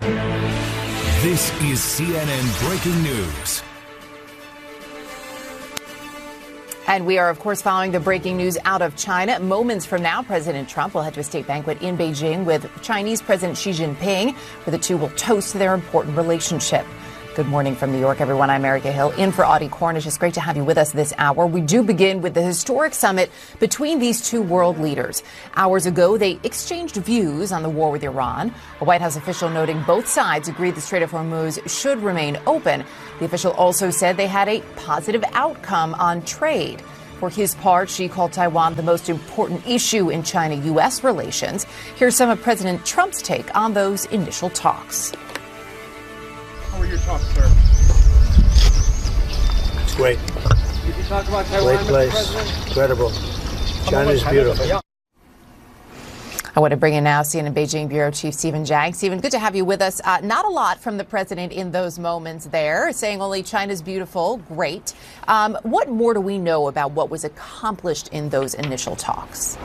This is CNN Breaking News. And we are, of course, following the breaking news out of China. Moments from now, President Trump will head to a state banquet in Beijing with Chinese President Xi Jinping, where the two will toast their important relationship. Good morning from New York, everyone. I'm Erica Hill, in for Audie Cornish. It's great to have you with us this hour. We do begin with the historic summit between these two world leaders. Hours ago, they exchanged views on the war with Iran. A White House official noting both sides agreed the Strait of Hormuz should remain open. The official also said they had a positive outcome on trade. For his part, Xi called Taiwan the most important issue in China-U.S. relations. Here's some of President Trump's take on those initial talks. How were your talks, sir? It's great. Did you talk about Taiwan, great place. Mr. President? Incredible. China is beautiful. I want to bring in now CNN Beijing Bureau Chief Stephen Jang. Stephen, good to have you with us. Not a lot from the president in those moments there, saying only China's beautiful. Great. What more do we know about what was accomplished in those initial talks?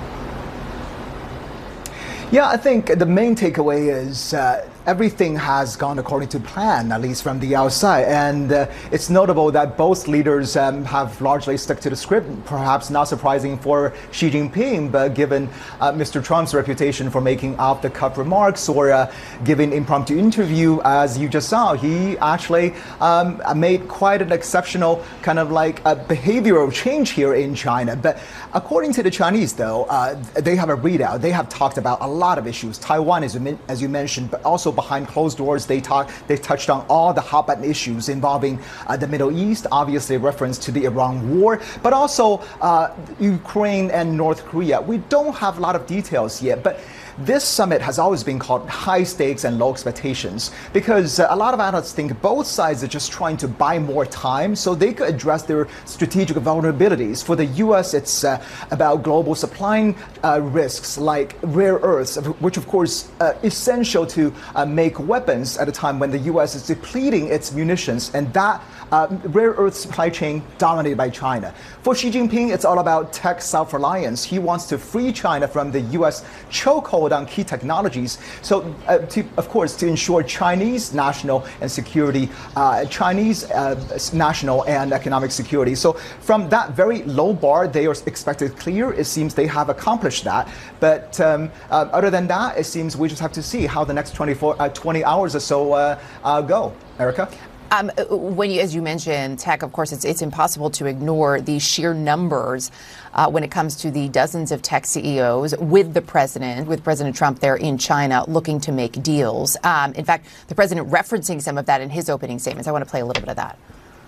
Yeah, I think the main takeaway is everything has gone according to plan, at least from the outside. And it's notable that both leaders have largely stuck to the script, perhaps not surprising for Xi Jinping, but given Mr. Trump's reputation for making off-the-cuff remarks or giving impromptu interview, as you just saw, he actually made quite an exceptional kind of like a behavioral change here in China. But according to the Chinese, though, they have a readout. They have talked about a lot of issues. Taiwan, as you mentioned, but also behind closed doors, they touched on all the hot button issues involving the Middle East, obviously a reference to the Iran war, but also Ukraine and North Korea. We don't have a lot of details yet, but this summit has always been called high stakes and low expectations because a lot of analysts think both sides are just trying to buy more time so they could address their strategic vulnerabilities. For the U.S., it's about global supply risks like rare earths, which of course essential to make weapons at a time when the U.S. is depleting its munitions, and that rare earth supply chain dominated by China. For Xi Jinping, it's all about tech self-reliance. He wants to free China from the U.S. chokehold on key technologies. So, of course, to ensure Chinese national and security, national and economic security. So, from that very low bar, they are expected clear. It seems they have accomplished that. But other than that, it seems we just have to see how the next 20 hours or so go. Erica? As you mentioned, tech, of course, it's impossible to ignore the sheer numbers when it comes to the dozens of tech CEOs with President Trump there in China looking to make deals. In fact, the president referencing some of that in his opening statements. I want to play a little bit of that.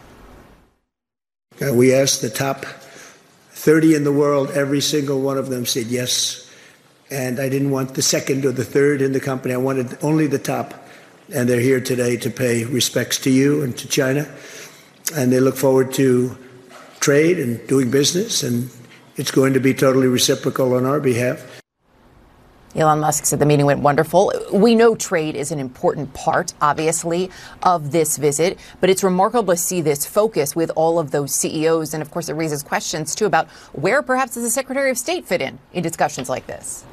We asked the top 30 in the world. Every single one of them said yes. And I didn't want the second or the third in the company. I wanted only the top. And they're here today to pay respects to you and to China. And they look forward to trade and doing business. And it's going to be totally reciprocal on our behalf. Elon Musk said the meeting went wonderful. We know trade is an important part, obviously, of this visit. But it's remarkable to see this focus with all of those CEOs. And, of course, it raises questions, too, about where perhaps does the Secretary of State fit in discussions like this.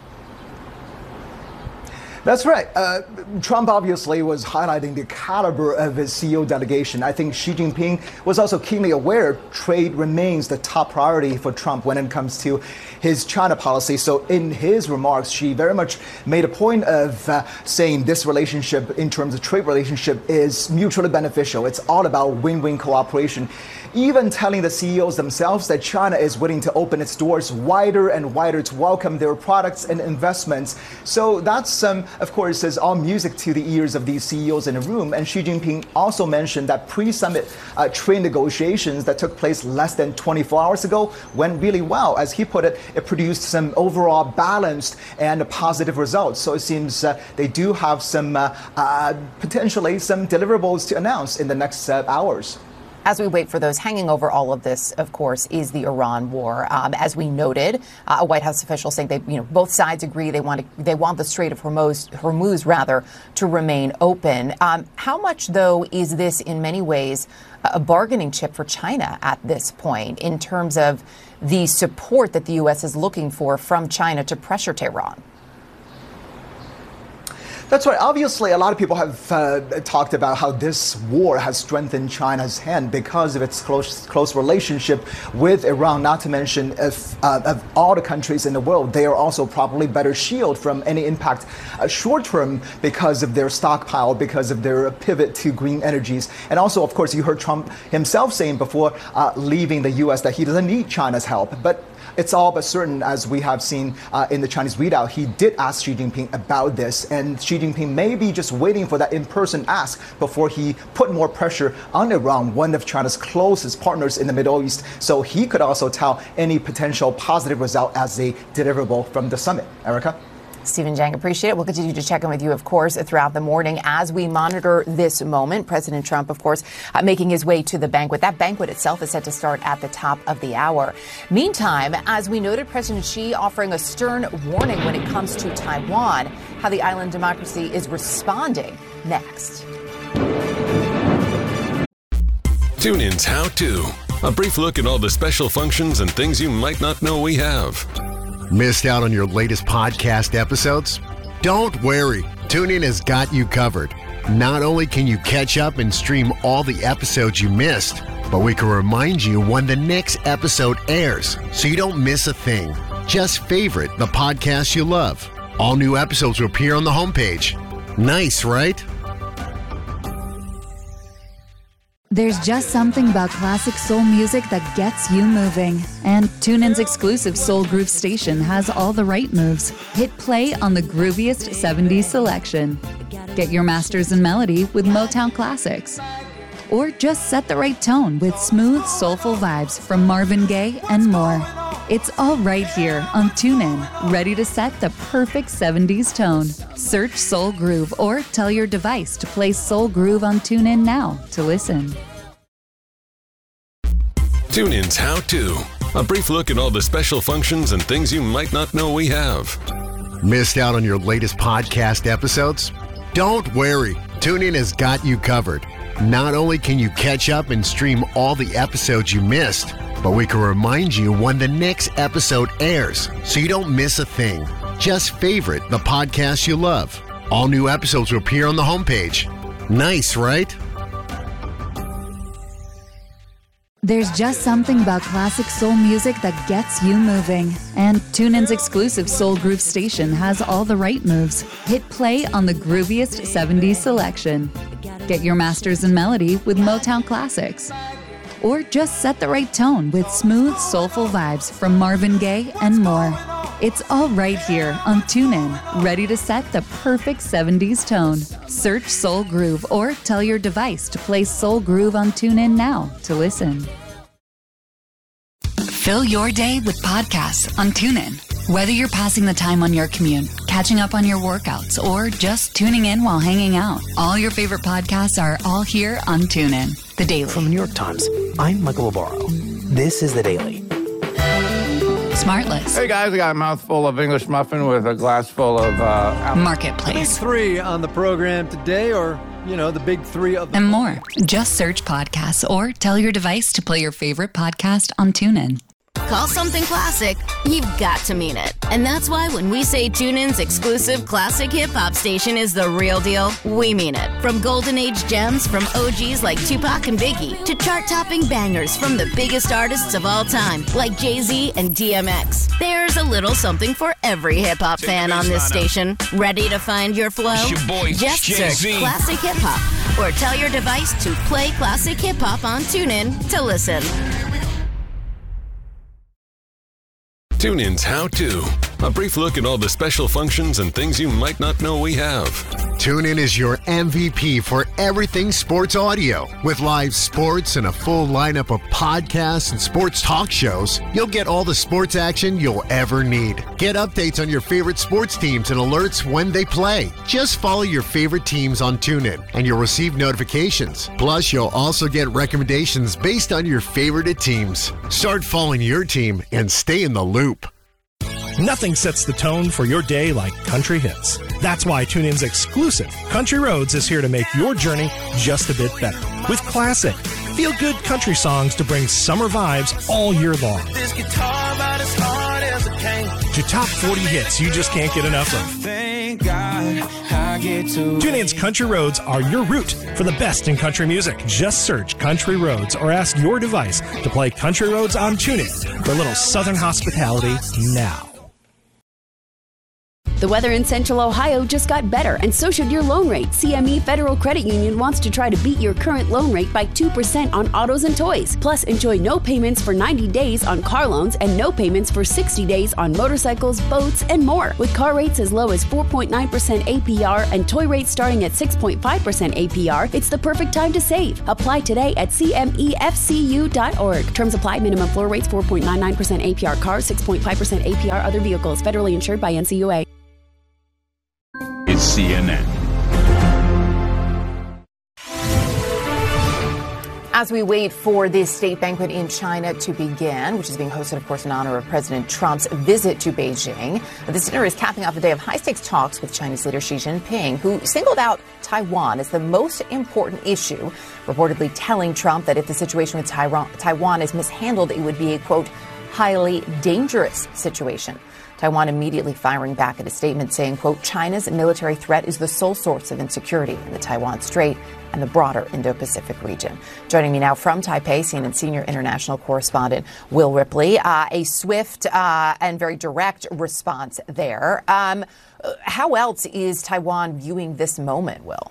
That's right. Trump obviously was highlighting the caliber of his CEO delegation. I think Xi Jinping was also keenly aware trade remains the top priority for Trump when it comes to his China policy. So in his remarks, Xi very much made a point of saying this relationship in terms of trade relationship is mutually beneficial. It's all about win-win cooperation. Even telling the CEOs themselves that China is willing to open its doors wider and wider to welcome their products and investments. So that's, of course, is all music to the ears of these CEOs in the room. And Xi Jinping also mentioned that pre-summit trade negotiations that took place less than 24 hours ago went really well. As he put it, it produced some overall balanced and positive results. So it seems they do have some potentially some deliverables to announce in the next hours. As we wait for those, hanging over all of this, of course, is the Iran war. As we noted, a White House official saying both sides agree they want the Strait of Hormuz rather to remain open. How much, though, is this in many ways a bargaining chip for China at this point in terms of the support that the U.S. is looking for from China to pressure Tehran? That's right. Obviously, a lot of people have talked about how this war has strengthened China's hand because of its close relationship with Iran, not to mention of all the countries in the world. They are also probably better shielded from any impact short term because of their stockpile, because of their pivot to green energies. And also, of course, you heard Trump himself saying before leaving the U.S. that he doesn't need China's help. But it's all but certain, as we have seen in the Chinese readout, he did ask Xi Jinping about this, and Xi Jinping may be just waiting for that in-person ask before he put more pressure on Iran, one of China's closest partners in the Middle East, so he could also tell any potential positive result as a deliverable from the summit. Erica? Stephen Zhang, appreciate it. We'll continue to check in with you, of course, throughout the morning as we monitor this moment. President Trump, of course, making his way to the banquet. That banquet itself is set to start at the top of the hour. Meantime, as we noted, President Xi offering a stern warning when it comes to Taiwan, how the island democracy is responding. Next. TuneIn's How To. A brief look at all the special functions and things you might not know we have. Missed out on your latest podcast episodes? Don't worry, TuneIn has got you covered. Not only can you catch up and stream all the episodes you missed, but we can remind you when the next episode airs, so you don't miss a thing. Just favorite the podcast you love. All new episodes will appear on the homepage. Nice, right? There's just something about classic soul music that gets you moving. And TuneIn's exclusive Soul Groove station has all the right moves. Hit play on the grooviest 70s selection. Get your masters in melody with Motown classics. Or just set the right tone with smooth, soulful vibes from Marvin Gaye and more. It's all right here on TuneIn, ready to set the perfect 70s tone. Search Soul Groove or tell your device to play Soul Groove on TuneIn now to listen. TuneIn's How To. A brief look at all the special functions and things you might not know we have. Missed out on your latest podcast episodes? Don't worry, TuneIn has got you covered. Not only can you catch up and stream all the episodes you missed, but we can remind you when the next episode airs, so you don't miss a thing. Just favorite the podcast you love. All new episodes will appear on the homepage. Nice, right? There's just something about classic soul music that gets you moving. And TuneIn's exclusive Soul Groove station has all the right moves. Hit play on the grooviest 70s selection. Get your masters in melody with Motown classics. Or just set the right tone with smooth, soulful vibes from Marvin Gaye and more. It's all right here on TuneIn, ready to set the perfect 70s tone. Search Soul Groove or tell your device to play Soul Groove on TuneIn now to listen. Fill your day with podcasts on TuneIn. Whether you're passing the time on your commute, catching up on your workouts, or just tuning in while hanging out, all your favorite podcasts are all here on TuneIn. The Daily. From the New York Times, I'm Michael Navarro. This is The Daily. Smartless. Hey guys, I got a mouthful of English muffin with a glass full of Marketplace. Big three on the program today, or, the big three of and more. Just search podcasts or tell your device to play your favorite podcast on TuneIn. Call something classic, you've got to mean it. And that's why when we say TuneIn's exclusive classic hip-hop station is the real deal, we mean it. From golden age gems from OGs like Tupac and Biggie to chart-topping bangers from the biggest artists of all time like Jay-Z and DMX. There's a little something for every hip-hop fan on this station. Ready to find your flow? Just search classic hip-hop or tell your device to play classic hip-hop on TuneIn to listen. TuneIn's How To. A brief look at all the special functions and things you might not know we have. TuneIn is your MVP for everything sports audio. With live sports and a full lineup of podcasts and sports talk shows, you'll get all the sports action you'll ever need. Get updates on your favorite sports teams and alerts when they play. Just follow your favorite teams on TuneIn and you'll receive notifications. Plus, you'll also get recommendations based on your favorite teams. Start following your team and stay in the loop. Nothing sets the tone for your day like country hits. That's why TuneIn's exclusive Country Roads is here to make your journey just a bit better. With classic, feel-good country songs to bring summer vibes all year long. To top 40 hits you just can't get enough of. Thank God I TuneIn's Country Roads are your route for the best in country music. Just search Country Roads or ask your device to play Country Roads on TuneIn for a little Southern hospitality now. The weather in Central Ohio just got better, and so should your loan rate. CME Federal Credit Union wants to try to beat your current loan rate by 2% on autos and toys. Plus, enjoy no payments for 90 days on car loans and no payments for 60 days on motorcycles, boats, and more. With car rates as low as 4.9% APR and toy rates starting at 6.5% APR, it's the perfect time to save. Apply today at CMEFCU.org. Terms apply. Minimum floor rates 4.99% APR cars, 6.5% APR other vehicles. Federally insured by NCUA. It's CNN. As we wait for this state banquet in China to begin, which is being hosted, of course, in honor of President Trump's visit to Beijing, this dinner is capping off a day of high-stakes talks with Chinese leader Xi Jinping, who singled out Taiwan as the most important issue, reportedly telling Trump that if the situation with Taiwan is mishandled, it would be a, quote, highly dangerous situation. Taiwan immediately firing back at a statement saying, quote, China's military threat is the sole source of insecurity in the Taiwan Strait and the broader Indo-Pacific region. Joining me now from Taipei, CNN senior international correspondent Will Ripley. A swift and very direct response there. How else is Taiwan viewing this moment, Will?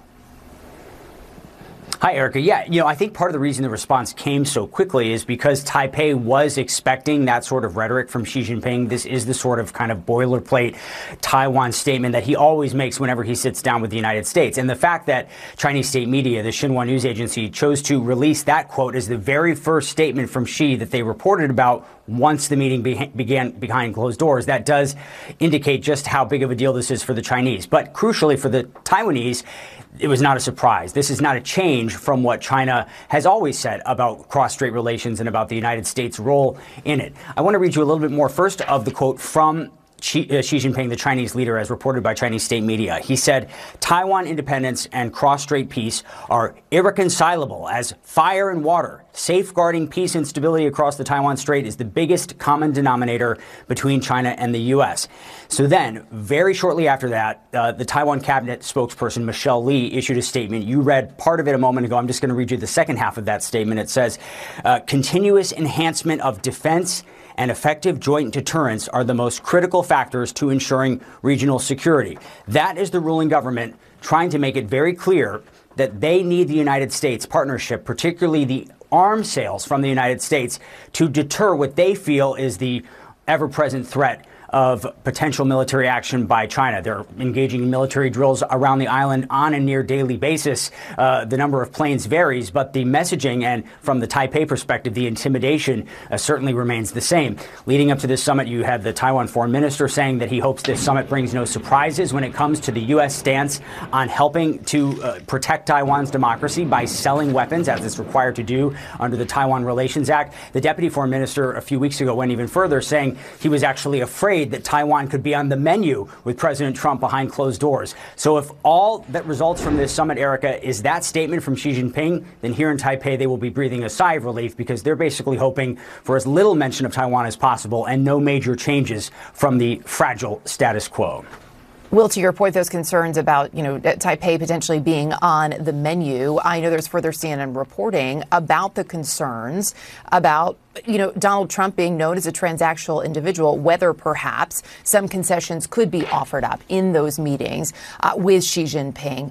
Hi, Erica. Yeah, I think part of the reason the response came so quickly is because Taipei was expecting that sort of rhetoric from Xi Jinping. This is the sort of kind of boilerplate Taiwan statement that he always makes whenever he sits down with the United States. And the fact that Chinese state media, the Xinhua news agency, chose to release that quote as the very first statement from Xi that they reported about once the meeting began behind closed doors, that does indicate just how big of a deal this is for the Chinese. But crucially for the Taiwanese, it was not a surprise. This is not a change from what China has always said about cross-strait relations and about the United States' role in it. I want to read you a little bit more first of the quote from Xi Jinping, the Chinese leader, as reported by Chinese state media. He said, Taiwan independence and cross-strait peace are irreconcilable as fire and water. Safeguarding peace and stability across the Taiwan Strait is the biggest common denominator between China and the U.S. So then, very shortly after that, the Taiwan cabinet spokesperson, Michelle Lee, issued a statement. You read part of it a moment ago. I'm just going to read you the second half of that statement. It says, continuous enhancement of defense and effective joint deterrence are the most critical factors to ensuring regional security. That is the ruling government trying to make it very clear that they need the United States partnership, particularly the arms sales from the United States, to deter what they feel is the ever-present threat of potential military action by China. They're engaging in military drills around the island on a near daily basis. The number of planes varies, but the messaging and from the Taipei perspective, the intimidation certainly remains the same. Leading up to this summit, you had the Taiwan foreign minister saying that he hopes this summit brings no surprises when it comes to the U.S. stance on helping to protect Taiwan's democracy by selling weapons, as it's required to do under the Taiwan Relations Act. The deputy foreign minister a few weeks ago went even further, saying he was actually afraid that Taiwan could be on the menu with President Trump behind closed doors. So if all that results from this summit, Erica, is that statement from Xi Jinping, then here in Taipei, they will be breathing a sigh of relief because they're basically hoping for as little mention of Taiwan as possible and no major changes from the fragile status quo. Will, to your point, those concerns about, Taipei potentially being on the menu, I know there's further CNN reporting about the concerns about, Donald Trump being known as a transactional individual, whether perhaps some concessions could be offered up in those meetings with Xi Jinping.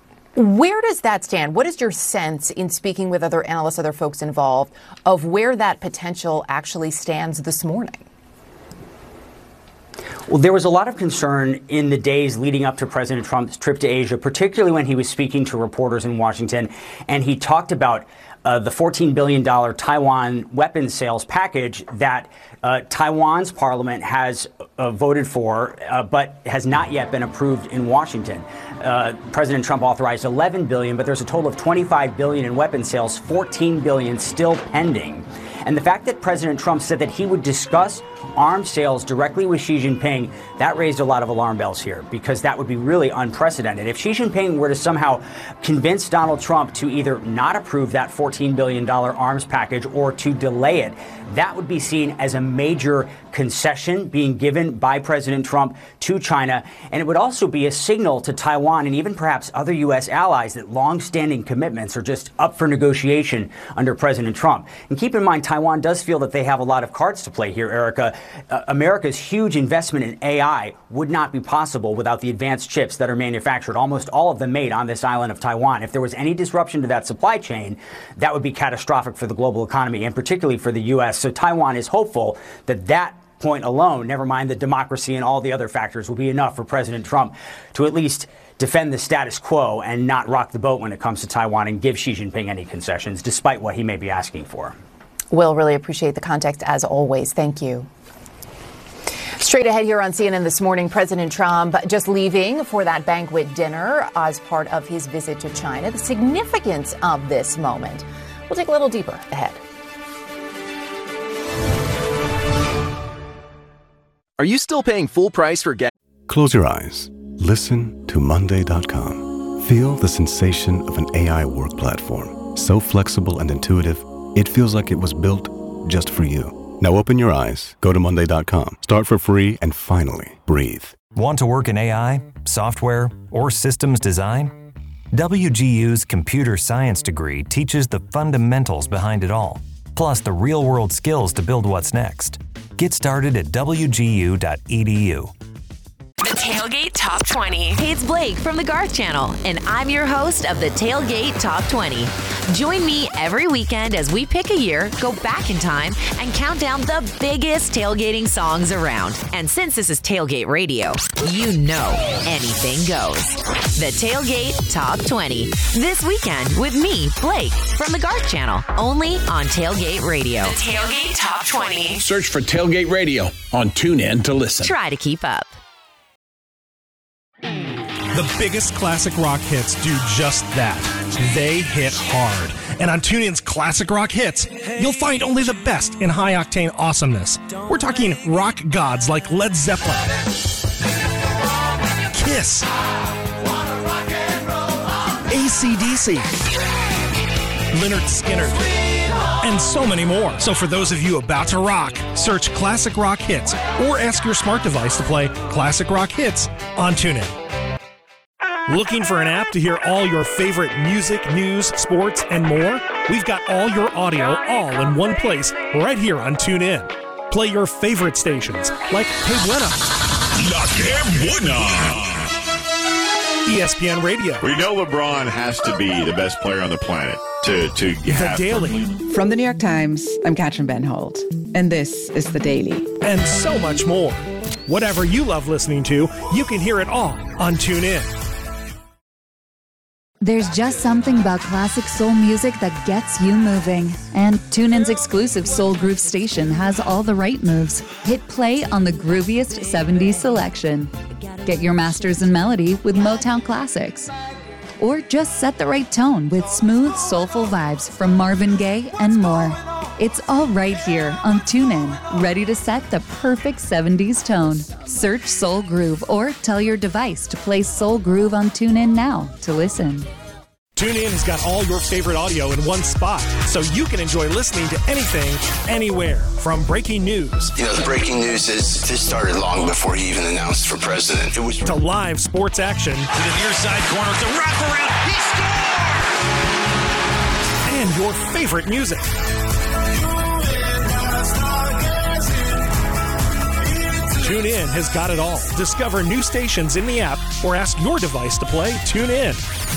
Where does that stand? What is your sense in speaking with other analysts, other folks involved, of where that potential actually stands this morning? Well, there was a lot of concern in the days leading up to President Trump's trip to Asia, particularly when he was speaking to reporters in Washington, and he talked about the $14 billion Taiwan weapons sales package that Taiwan's parliament has voted for, but has not yet been approved in Washington. President Trump authorized $11 billion, but there's a total of $25 billion in weapons sales, $14 billion still pending. And the fact that President Trump said that he would discuss arms sales directly with Xi Jinping, that raised a lot of alarm bells here because that would be really unprecedented. If Xi Jinping were to somehow convince Donald Trump to either not approve that $14 billion arms package or to delay it, that would be seen as a major concession being given by President Trump to China. And it would also be a signal to Taiwan and even perhaps other U.S. allies that long-standing commitments are just up for negotiation under President Trump. And keep in mind, Taiwan does feel that they have a lot of cards to play here, Erica. America's huge investment in AI would not be possible without the advanced chips that are manufactured, almost all of them made on this island of Taiwan. If there was any disruption to that supply chain, that would be catastrophic for the global economy and particularly for the U.S. So Taiwan is hopeful that that point alone, never mind the democracy and all the other factors, will be enough for President Trump to at least defend the status quo and not rock the boat when it comes to Taiwan and give Xi Jinping any concessions, despite what he may be asking for. Will, really appreciate the context as always. Thank you. Straight ahead here on CNN this morning, President Trump just leaving for that banquet dinner as part of his visit to China. The significance of this moment. We'll take a little deeper ahead. Are you still paying full price for gas? Close your eyes. Listen to Monday.com. Feel the sensation of an AI work platform. So flexible and intuitive, it feels like it was built just for you. Now open your eyes, go to Monday.com, start for free, and finally breathe. Want to work in AI, software, or systems design? WGU's computer science degree teaches the fundamentals behind it all, plus the real-world skills to build what's next. Get started at WGU.edu. The Tailgate Top 20. Hey, it's Blake from the Garth Channel, and I'm your host of the Tailgate Top 20. Join me every weekend as we pick a year, go back in time, and count down the biggest tailgating songs around. And since this is Tailgate Radio, you know anything goes. The Tailgate Top 20. This weekend with me, Blake, from the Garth Channel, only on Tailgate Radio. The Tailgate Top 20. Search for Tailgate Radio on TuneIn to listen. Try to keep up. The biggest classic rock hits do just that. They hit hard. And on TuneIn's Classic Rock Hits, you'll find only the best in high-octane awesomeness. We're talking rock gods like Led Zeppelin, Kiss, AC/DC, Lynyrd Skynyrd, and so many more. So for those of you about to rock, search Classic Rock Hits or ask your smart device to play Classic Rock Hits on TuneIn. Looking for an app to hear all your favorite music, news, sports, and more? We've got all your audio all in one place right here on TuneIn. Play your favorite stations like Que Buena, La Que Buena, ESPN Radio. We know LeBron has to be the best player on the planet to The Daily. From the New York Times, I'm Katrin Benhold, and this is The Daily. And so much more. Whatever you love listening to, you can hear it all on TuneIn. There's just something about classic soul music that gets you moving. And TuneIn's exclusive Soul Groove station has all the right moves. Hit play on the grooviest 70s selection. Get your masters in melody with Motown classics. Or just set the right tone with smooth, soulful vibes from Marvin Gaye and more. It's all right here on TuneIn, ready to set the perfect 70s tone. Search Soul Groove or tell your device to play Soul Groove on TuneIn now to listen. TuneIn has got all your favorite audio in one spot, so you can enjoy listening to anything, anywhere. From breaking news. You know, the breaking news is this started long before he even announced for president. It was to live sports action. To the near side corner, it's a wraparound. He scores! And your favorite music. TuneIn has got it all. Discover new stations in the app or ask your device to play TuneIn.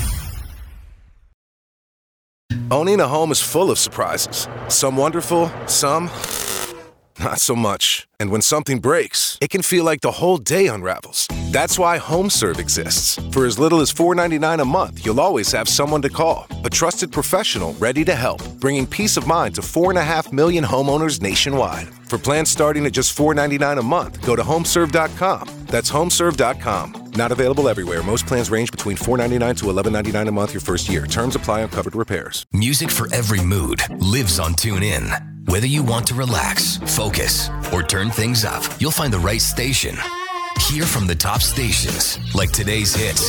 Owning a home is full of surprises. Some wonderful, some not so much. And when something breaks, it can feel like the whole day unravels. That's why HomeServe exists. For as little as $4.99 a month, you'll always have someone to call. A trusted professional ready to help, bringing peace of mind to 4.5 million homeowners nationwide. For plans starting at just $4.99 a month, go to HomeServe.com. That's HomeServe.com. Not available everywhere. Most plans range between $4.99 to $11.99 a month your first year. Terms apply on covered repairs. Music for every mood lives on TuneIn. Whether you want to relax, focus, or turn things up, you'll find the right station. Hear from the top stations, like today's hits,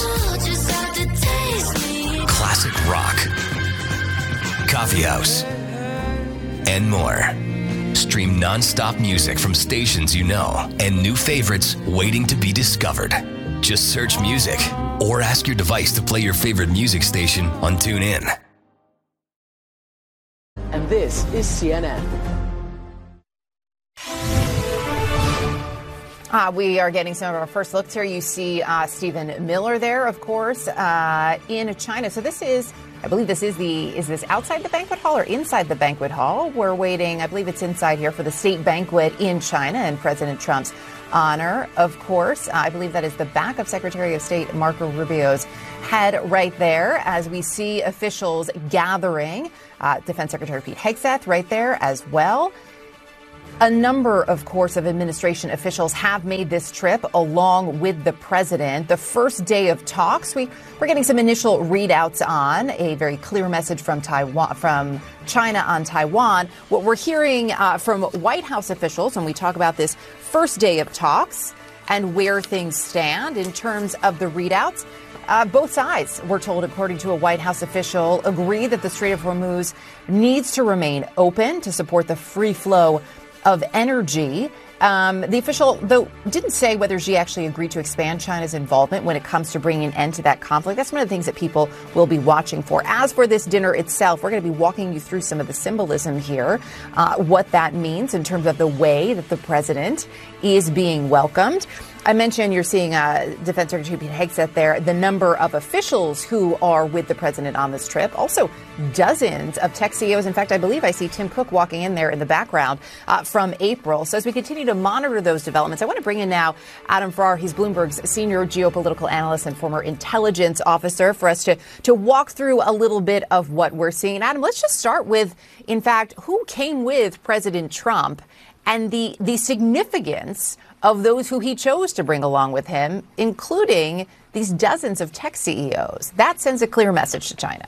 classic rock, coffee house, and more. Stream non-stop music from stations you know and new favorites waiting to be discovered. Just search music or ask your device to play your favorite music station on TuneIn. And this is CNN. We are getting some of our first looks here. You see Stephen Miller there, of course, in China. So this is, I believe this is this outside the banquet hall or inside the banquet hall? We're waiting, I believe it's inside here for the state banquet in China in President Trump's honor, of course. I believe that is the back of Secretary of State Marco Rubio's head right there as we see officials gathering. Defense Secretary Pete Hegseth right there as well. A number, of course, of administration officials have made this trip along with the president. The first day of talks, we're getting some initial readouts on a very clear message from China on Taiwan. What we're hearing from White House officials when we talk about this first day of talks and where things stand in terms of the readouts. Both sides, we're told, according to a White House official, agree that the Strait of Hormuz needs to remain open to support the free flow of energy. The official, though, didn't say whether she actually agreed to expand China's involvement when it comes to bringing an end to that conflict. That's one of the things that people will be watching for. As for this dinner itself, we're going to be walking you through some of the symbolism here, what that means in terms of the way that the president is being welcomed. I mentioned you're seeing Defense Secretary Pete Hegseth there, the number of officials who are with the president on this trip. Also, dozens of tech CEOs. In fact, I believe I see Tim Cook walking in there in the background from April. So as we continue to monitor those developments, I want to bring in now Adam Farrar. He's Bloomberg's senior geopolitical analyst and former intelligence officer for us to walk through a little bit of what we're seeing. Adam, let's just start with, in fact, who came with President Trump and the significance of those who he chose to bring along with him, including these dozens of tech CEOs. That sends a clear message to China.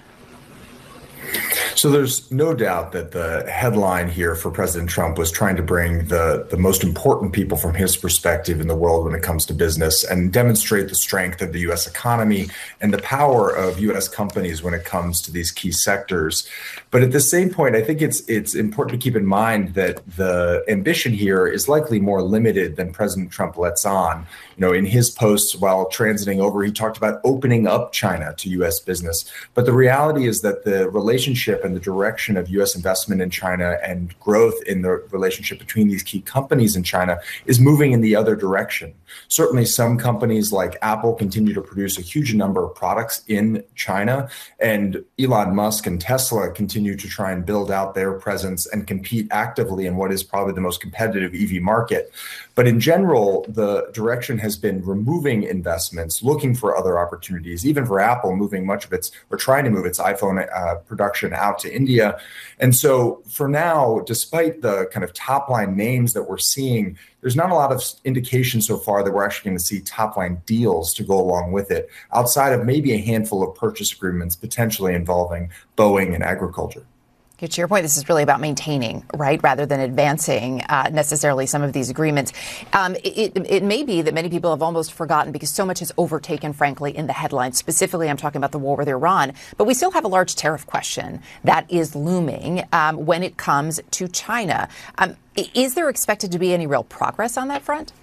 So there's no doubt that the headline here for President Trump was trying to bring the most important people from his perspective in the world when it comes to business and demonstrate the strength of the U.S. economy and the power of U.S. companies when it comes to these key sectors. But at the same point, I think it's important to keep in mind that the ambition here is likely more limited than President Trump lets on. You know, in his posts while transiting over, he talked about opening up China to U.S. business. But the reality is that the relationship and the direction of U.S. investment in China and growth in the relationship between these key companies in China is moving in the other direction. Certainly some companies like Apple continue to produce a huge number of products in China, and Elon Musk and Tesla continue to try and build out their presence and compete actively in what is probably the most competitive EV market. But in general, the direction has been removing investments, looking for other opportunities, even for Apple trying to move its iPhone production out to India. And so for now, despite the kind of top line names that we're seeing, there's not a lot of indication so far that we're actually going to see top line deals to go along with it, outside of maybe a handful of purchase agreements potentially involving Boeing and agriculture. To your point, this is really about maintaining, right, rather than advancing necessarily some of these agreements. It may be that many people have almost forgotten because so much has overtaken, frankly, in the headlines. Specifically, I'm talking about the war with Iran. But we still have a large tariff question that is looming when it comes to China. Is there expected to be any real progress on that front?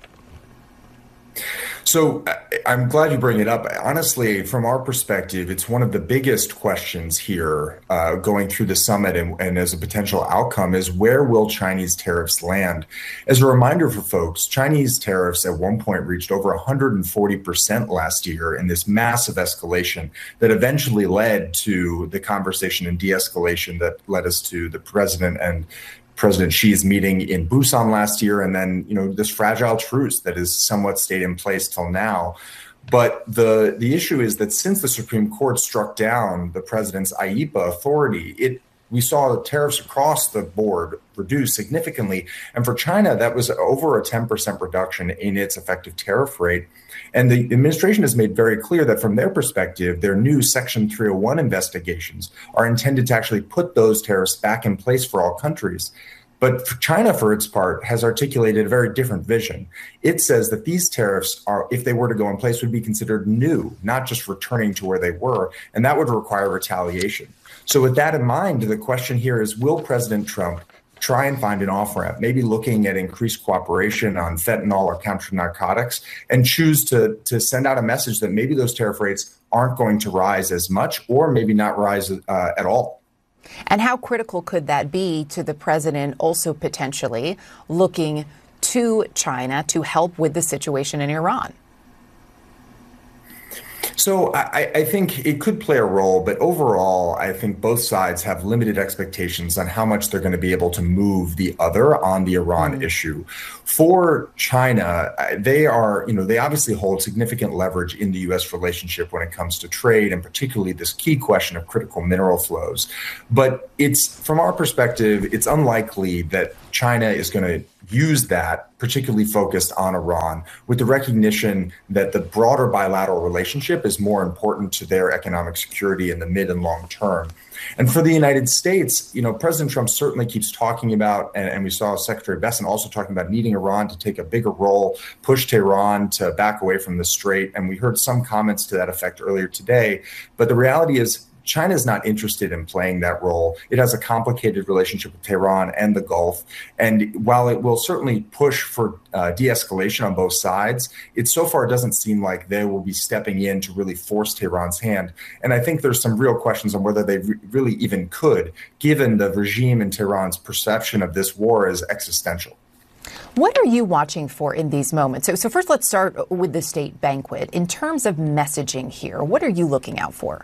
So I'm glad you bring it up. Honestly, from our perspective, it's one of the biggest questions here going through the summit and as a potential outcome is where will Chinese tariffs land? As a reminder for folks, Chinese tariffs at one point reached over 140% last year in this massive escalation that eventually led to the conversation and de-escalation that led us to the president and President Xi's meeting in Busan last year, and then, this fragile truce that has somewhat stayed in place till now. But the issue is that since the Supreme Court struck down the president's IEEPA authority, we saw tariffs across the board reduce significantly. And for China, that was over a 10% reduction in its effective tariff rate. And the administration has made very clear that from their perspective, their new Section 301 investigations are intended to actually put those tariffs back in place for all countries. But China, for its part, has articulated a very different vision. It says that these tariffs are, if they were to go in place, would be considered new, not just returning to where they were, and that would require retaliation. So with that in mind, the question here is, will President Trump try and find an off-ramp, maybe looking at increased cooperation on fentanyl or counter narcotics, and choose to send out a message that maybe those tariff rates aren't going to rise as much or maybe not rise at all? And how critical could that be to the president also potentially looking to China to help with the situation in Iran? So I think it could play a role, but overall, I think both sides have limited expectations on how much they're going to be able to move the other on the Iran issue. For China, they obviously hold significant leverage in the U.S. relationship when it comes to trade, and particularly this key question of critical mineral flows. But from our perspective, it's unlikely that China is going to use that, particularly focused on Iran, with the recognition that the broader bilateral relationship is more important to their economic security in the mid and long term. And for the United States, President Trump certainly keeps talking about, and we saw Secretary Bessent also talking about needing Iran to take a bigger role, push Tehran to back away from the strait. And we heard some comments to that effect earlier today. But the reality is, China is not interested in playing that role. It has a complicated relationship with Tehran and the Gulf. And while it will certainly push for de-escalation on both sides, it so far doesn't seem like they will be stepping in to really force Tehran's hand. And I think there's some real questions on whether they really even could, given the regime in Tehran's perception of this war as existential. What are you watching for in these moments? So first, let's start with the state banquet. In terms of messaging here, what are you looking out for?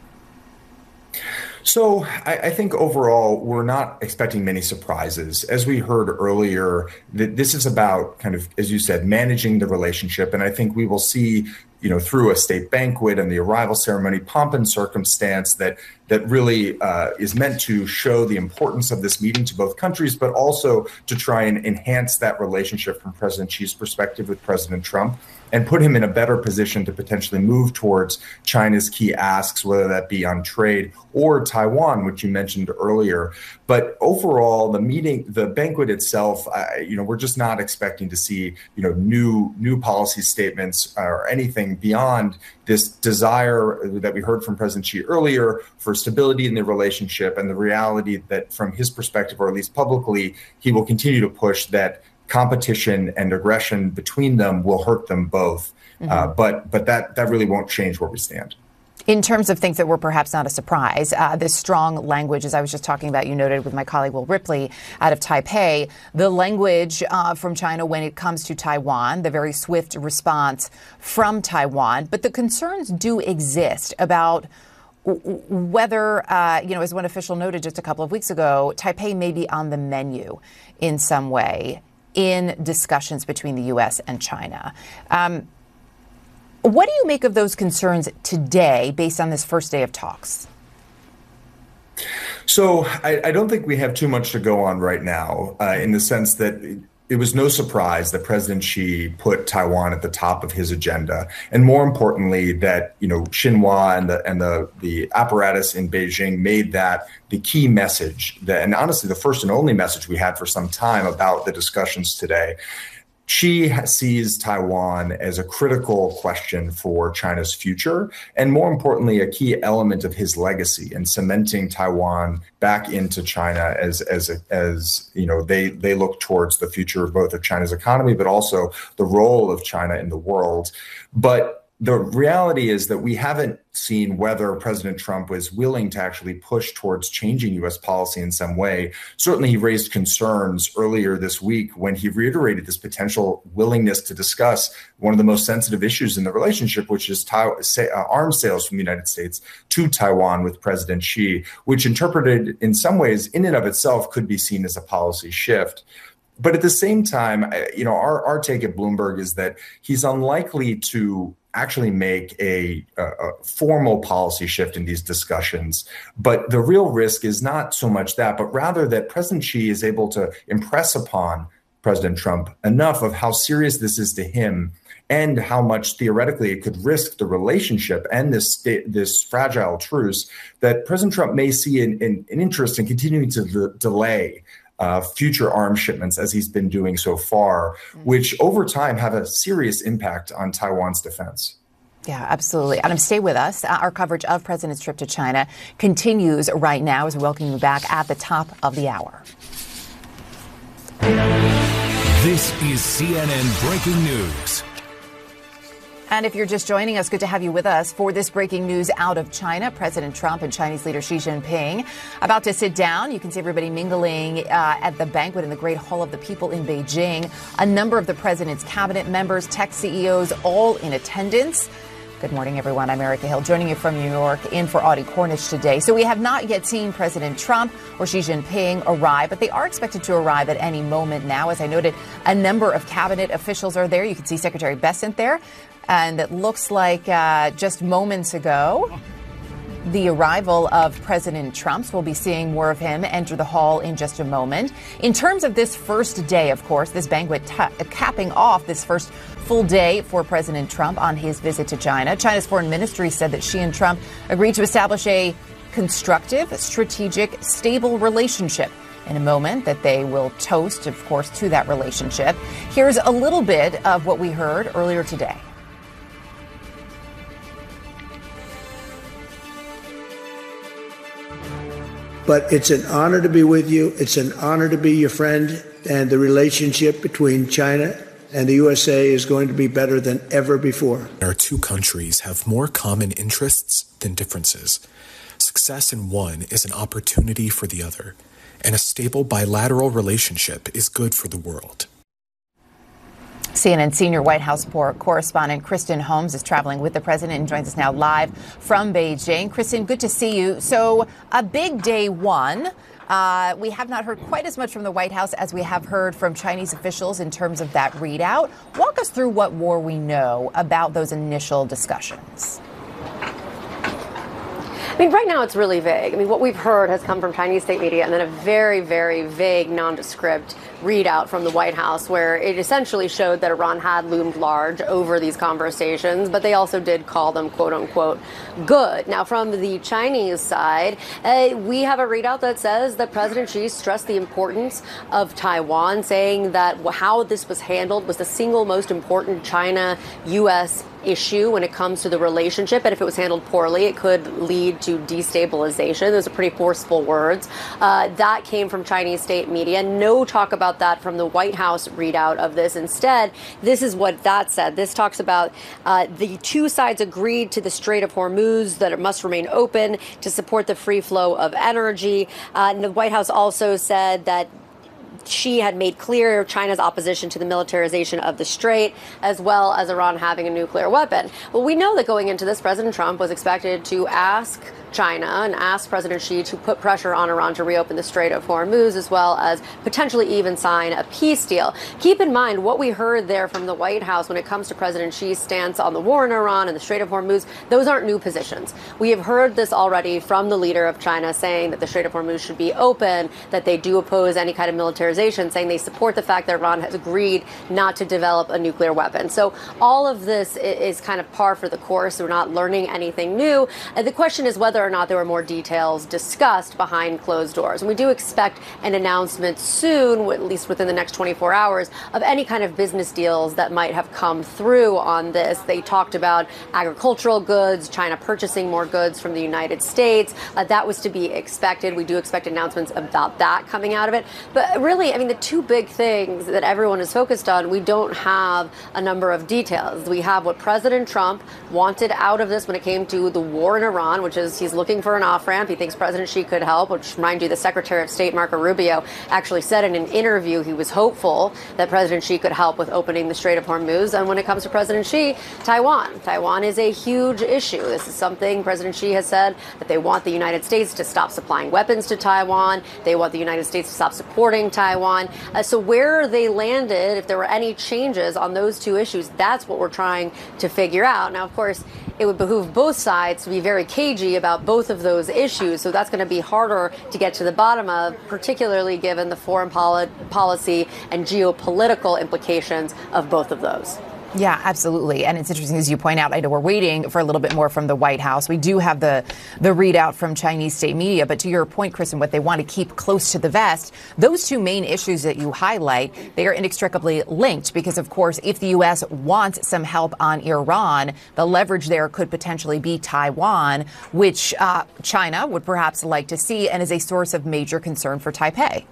So I think overall, we're not expecting many surprises. As we heard earlier, this is about kind of, as you said, managing the relationship. And I think we will see, through a state banquet and the arrival ceremony, pomp and circumstance that really is meant to show the importance of this meeting to both countries, but also to try and enhance that relationship from President Xi's perspective with President Trump, and put him in a better position to potentially move towards China's key asks, whether that be on trade or Taiwan, which you mentioned earlier. But overall, the banquet itself, we're just not expecting to see, new policy statements or anything beyond this desire that we heard from President Xi earlier for stability in the relationship, and the reality that from his perspective, or at least publicly, he will continue to push that competition and aggression between them will hurt them both. But that really won't change where we stand. In terms of things that were perhaps not a surprise, this strong language, as I was just talking about, you noted with my colleague Will Ripley out of Taipei, the language from China when it comes to Taiwan, the very swift response from Taiwan. But the concerns do exist about whether, as one official noted just a couple of weeks ago, Taipei may be on the menu in some way in discussions between the U.S. and China. What do you make of those concerns today based on this first day of talks? So I don't think we have too much to go on right now, in the sense that it was no surprise that President Xi put Taiwan at the top of his agenda, and more importantly, that Xinhua and the apparatus in Beijing made that the key message, and honestly the first and only message we had for some time about the discussions today. Xi sees Taiwan as a critical question for China's future, and more importantly, a key element of his legacy in cementing Taiwan back into China as they look towards the future of both of China's economy, but also the role of China in the world. But the reality is that we haven't seen whether President Trump was willing to actually push towards changing U.S. policy in some way. Certainly, he raised concerns earlier this week when he reiterated this potential willingness to discuss one of the most sensitive issues in the relationship, which is arms sales from the United States to Taiwan with President Xi, which interpreted in some ways in and of itself could be seen as a policy shift. But at the same time, our take at Bloomberg is that he's unlikely to actually make a formal policy shift in these discussions. But the real risk is not so much that, but rather that President Xi is able to impress upon President Trump enough of how serious this is to him, and how much theoretically it could risk the relationship and this fragile truce, that President Trump may see an interest in continuing to delay future arms shipments as he's been doing so far, which over time have a serious impact on Taiwan's defense. Yeah, absolutely. Adam, stay with us. Our coverage of President's trip to China continues right now as we welcome you back at the top of the hour. This is CNN Breaking News. And if you're just joining us, good to have you with us for this breaking news out of China. President Trump and Chinese leader Xi Jinping about to sit down. You can see everybody mingling at the banquet in the Great Hall of the People in Beijing. A number of the president's cabinet members, tech CEOs, all in attendance. Good morning, everyone. I'm Erica Hill, joining you from New York, in for Audie Cornish today. So we have not yet seen President Trump or Xi Jinping arrive, but they are expected to arrive at any moment now. As I noted, a number of cabinet officials are there. You can see Secretary Bessent there. And it looks like just moments ago, the arrival of President Trump. We'll be seeing more of him enter the hall in just a moment. In terms of this first day, of course, this banquet capping off this first full day for President Trump on his visit to China. China's foreign ministry said that Xi and Trump agreed to establish a constructive, strategic, stable relationship in a moment that they will toast, of course, to that relationship. Here's a little bit of what we heard earlier today. But it's an honor to be with you. It's an honor to be your friend. And the relationship between China and the USA is going to be better than ever before. Our two countries have more common interests than differences. Success in one is an opportunity for the other. And a stable bilateral relationship is good for the world. CNN senior White House correspondent Kristen Holmes is traveling with the president and joins us now live from Beijing. Kristen, good to see you. So a big day one. We have not heard quite as much from the White House as we have heard from Chinese officials in terms of that readout. Walk us through what more we know about those initial discussions. I mean, right now it's really vague. I mean, what we've heard has come from Chinese state media and then a very, very vague, nondescript readout from the White House where it essentially showed that Iran had loomed large over these conversations, but they also did call them, quote unquote, good. Now, from the Chinese side, we have a readout that says that President Xi stressed the importance of Taiwan, saying that how this was handled was the single most important China-U.S. issue when it comes to the relationship, and if it was handled poorly, it could lead to destabilization. Those are pretty forceful words. That came from Chinese state media. No talk about that from the White House readout of this. Instead, this is what that said. This talks about the two sides agreed to the Strait of Hormuz, that it must remain open to support the free flow of energy. And the White House also said that Xi had made clear China's opposition to the militarization of the strait, as well as Iran having a nuclear weapon. Well, we know that going into this, President Trump was expected to ask China and ask President Xi to put pressure on Iran to reopen the Strait of Hormuz, as well as potentially even sign a peace deal. Keep in mind what we heard there from the White House when it comes to President Xi's stance on the war in Iran and the Strait of Hormuz. Those aren't new positions. We have heard this already from the leader of China saying that the Strait of Hormuz should be open, that they do oppose any kind of militarization, saying they support the fact that Iran has agreed not to develop a nuclear weapon. So all of this is kind of par for the course. We're not learning anything new. The question is whether or not there were more details discussed behind closed doors. And we do expect an announcement soon, at least within the next 24 hours, of any kind of business deals that might have come through on this. They talked about agricultural goods, China purchasing more goods from the United States. That was to be expected. We do expect announcements about that coming out of it. But really, I mean, the two big things that everyone is focused on, we don't have a number of details. We have what President Trump wanted out of this when it came to the war in Iran, which is he's looking for an off-ramp. He thinks President Xi could help, which, remind you, the Secretary of State, Marco Rubio, actually said in an interview he was hopeful that President Xi could help with opening the Strait of Hormuz. And when it comes to President Xi, Taiwan is a huge issue. This is something President Xi has said that they want the United States to stop supplying weapons to Taiwan. They want the United States to stop supporting Taiwan. So where they landed, if there were any changes on those two issues, that's what we're trying to figure out. Now, of course, it would behoove both sides to be very cagey about both of those issues. So that's going to be harder to get to the bottom of, particularly given the foreign policy and geopolitical implications of both of those. Yeah, absolutely. And it's interesting, as you point out, I know we're waiting for a little bit more from the White House. We do have the readout from Chinese state media. But to your point, Kristen, what they want to keep close to the vest, those two main issues that you highlight, they are inextricably linked because, of course, if the U.S. wants some help on Iran, the leverage there could potentially be Taiwan, which China would perhaps like to see and is a source of major concern for Taipei.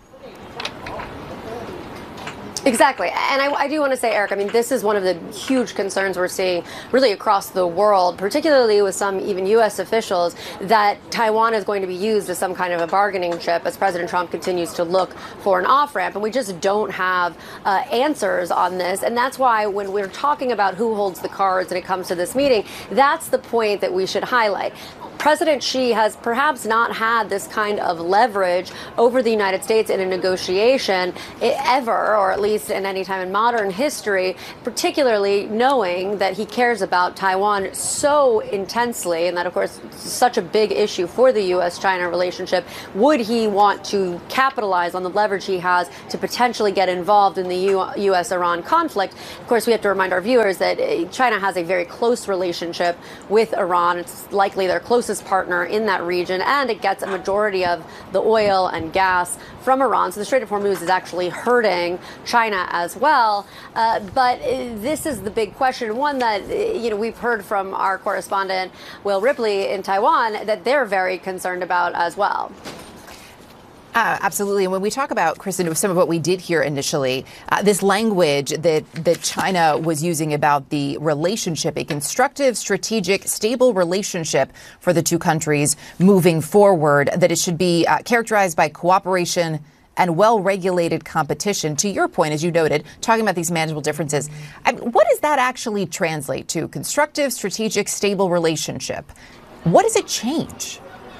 Exactly. And I do want to say, Eric, I mean, this is one of the huge concerns we're seeing really across the world, particularly with some even U.S. officials, that Taiwan is going to be used as some kind of a bargaining chip as President Trump continues to look for an off-ramp. And we just don't have answers on this. And that's why when we're talking about who holds the cards when it comes to this meeting, that's the point that we should highlight. President Xi has perhaps not had this kind of leverage over the United States in a negotiation ever, or at least in any time in modern history, particularly knowing that he cares about Taiwan so intensely, and that, of course, is such a big issue for the U.S.-China relationship. Would he want to capitalize on the leverage he has to potentially get involved in the U.S.-Iran conflict? Of course, we have to remind our viewers that China has a very close relationship with Iran. It's likely their closest partner in that region, and it gets a majority of the oil and gas from Iran. So the Strait of Hormuz is actually hurting China as well. But this is the big question, one that we've heard from our correspondent Will Ripley in Taiwan that they're very concerned about as well. Absolutely. And when we talk about, Kristen, some of what we did hear initially, this language that China was using about the relationship, a constructive, strategic, stable relationship for the two countries moving forward, that it should be characterized by cooperation and well-regulated competition. To your point, as you noted, talking about these manageable differences, what does that actually translate to? Constructive, strategic, stable relationship. What does it change?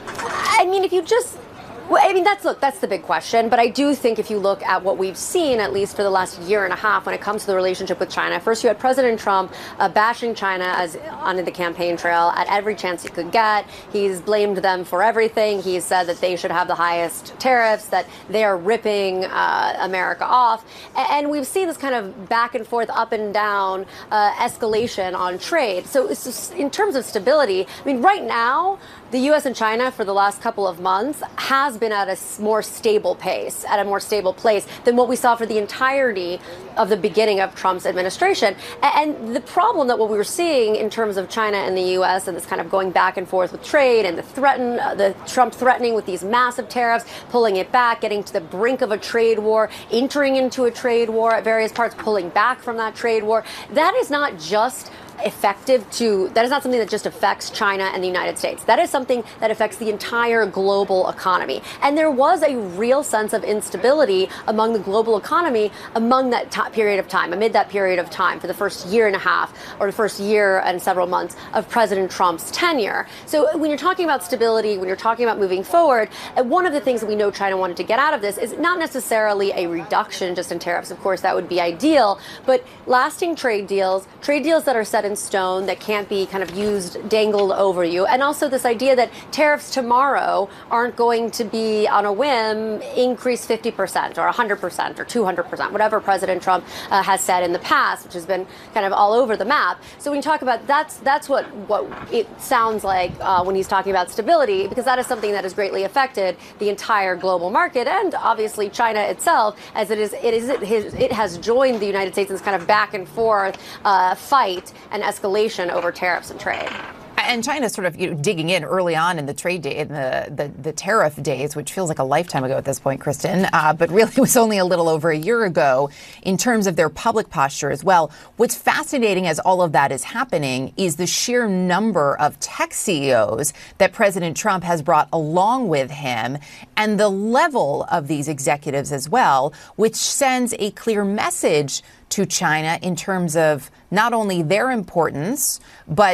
I mean, if you just... Well, I mean, that's the big question. But I do think if you look at what we've seen, at least for the last year and a half, when it comes to the relationship with China, first you had President Trump bashing China as on the campaign trail at every chance he could get. He's blamed them for everything. He's said that they should have the highest tariffs, that they are ripping America off. And we've seen this kind of back and forth, up and down escalation on trade. So it's just, in terms of stability, I mean, right now, the U.S. and China for the last couple of months has been at a more stable pace, at a more stable place than what we saw for the entirety of the beginning of Trump's administration. And the problem that what we were seeing in terms of China and the U.S. and this kind of going back and forth with trade and the Trump threatening with these massive tariffs, pulling it back, getting to the brink of a trade war, entering into a trade war at various parts, pulling back from that trade war, that is not just that is not something that just affects China and the United States. That is something that affects the entire global economy. And there was a real sense of instability among the global economy amid that period of time for the first year and a half or the first year and several months of President Trump's tenure. So when you're talking about stability, when you're talking about moving forward, one of the things that we know China wanted to get out of this is not necessarily a reduction just in tariffs. Of course, that would be ideal, but lasting trade deals that are set in stone, that can't be kind of dangled over you. And also this idea that tariffs tomorrow aren't going to be on a whim increase 50% or 100% or 200%, whatever President Trump has said in the past, which has been kind of all over the map. So when you talk about that's what it sounds like when he's talking about stability, because that is something that has greatly affected the entire global market and obviously China itself, as it has joined the United States in this kind of back and forth fight and escalation over tariffs and trade. And China's sort of digging in early on in the trade day, in the tariff days, which feels like a lifetime ago at this point, Kristen, but really was only a little over a year ago in terms of their public posture as well. What's fascinating as all of that is happening is the sheer number of tech CEOs that President Trump has brought along with him and the level of these executives as well, which sends a clear message to China in terms of not only their importance, but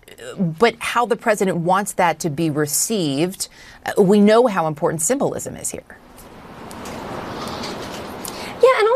how the president wants that to be received. We know how important symbolism is here. Yeah, and also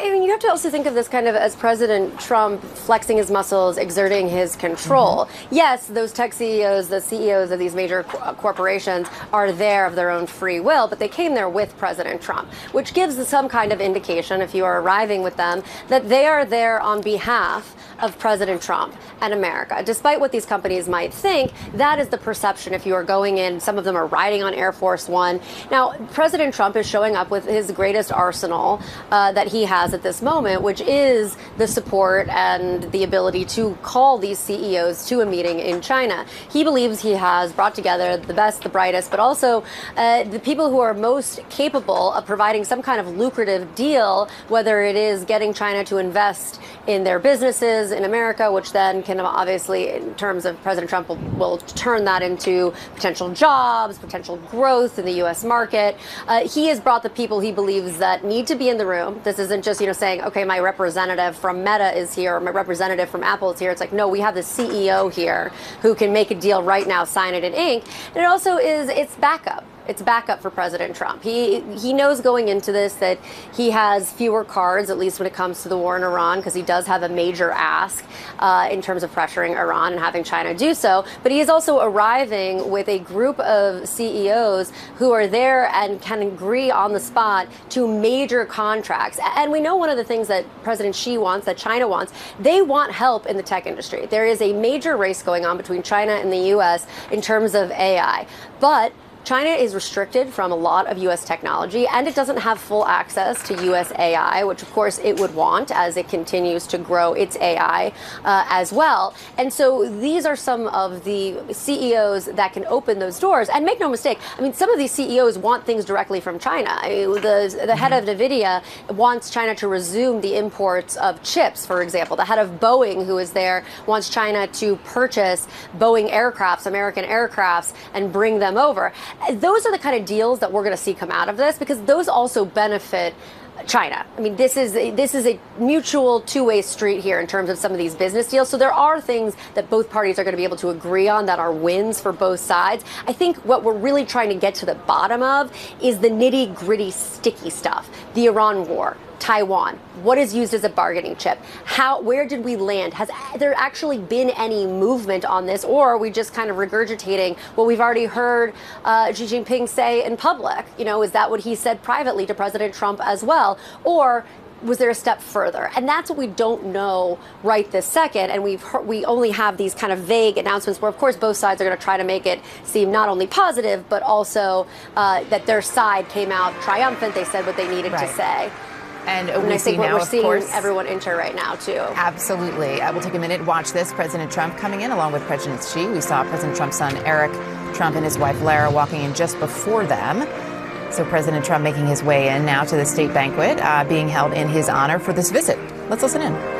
I mean, you have to also think of this kind of as President Trump flexing his muscles, exerting his control. Yes, those tech CEOs, the CEOs of these major corporations are there of their own free will, but they came there with President Trump, which gives some kind of indication, if you are arriving with them, that they are there on behalf of President Trump and America. Despite what these companies might think, that is the perception if you are going in. Some of them are riding on Air Force One. Now, President Trump is showing up with his greatest arsenal that he has at this moment, which is the support and the ability to call these CEOs to a meeting in China. He believes he has brought together the best, the brightest, but also the people who are most capable of providing some kind of lucrative deal, whether it is getting China to invest in their businesses in America, which then can obviously, in terms of President Trump, will turn that into potential jobs, potential growth in the U.S. market. He has brought the people he believes that need to be in the room. This isn't just, saying, okay, my representative from Meta is here, or my representative from Apple is here. It's like, no, we have the CEO here who can make a deal right now, sign it in ink. And it also is, it's backup. It's backup for President Trump. He knows going into this that he has fewer cards, at least when it comes to the war in Iran, because he does have a major ask in terms of pressuring Iran and having China do so. But he is also arriving with a group of CEOs who are there and can agree on the spot to major contracts. And we know one of the things that President Xi wants, that China wants, they want help in the tech industry. There is a major race going on between China and the U.S. in terms of AI. But China is restricted from a lot of U.S. technology, and it doesn't have full access to U.S. AI, which, of course, it would want as it continues to grow its AI as well. And so these are some of the CEOs that can open those doors. And make no mistake, I mean, some of these CEOs want things directly from China. The head of NVIDIA wants China to resume the imports of chips, for example. The head of Boeing, who is there, wants China to purchase Boeing aircrafts, American aircrafts, and bring them over. Those are the kind of deals that we're going to see come out of this, because those also benefit China. I mean, this is a mutual two-way street here in terms of some of these business deals. So there are things that both parties are going to be able to agree on that are wins for both sides. I think what we're really trying to get to the bottom of is the nitty-gritty, sticky stuff. The Iran war, Taiwan, what is used as a bargaining chip? Where did we land? Has there actually been any movement on this, or are we just kind of regurgitating what we've already heard Xi Jinping say in public? Is that what he said privately to President Trump as well? Or was there a step further? And that's what we don't know right this second. And we only have these kind of vague announcements where, of course, both sides are going to try to make it seem not only positive, but also that their side came out triumphant. They said what they needed to say. And I we see think what now, we're of seeing course, everyone enter right now, too. Absolutely. We'll take a minute, watch this. President Trump coming in along with President Xi. We saw President Trump's son, Eric Trump, and his wife, Lara, walking in just before them. So President Trump making his way in now to the state banquet being held in his honor for this visit. Let's listen in.